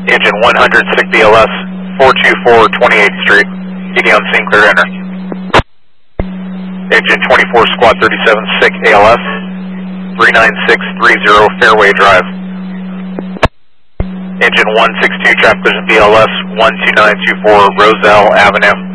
Engine 100, SIC BLS, 424 28th Street. ED on scene, clear to enter. Engine 24, Squad 37, SIC ALS, 39630 Fairway Drive. Engine 162, traffic collision BLS, 12924 Roselle Avenue.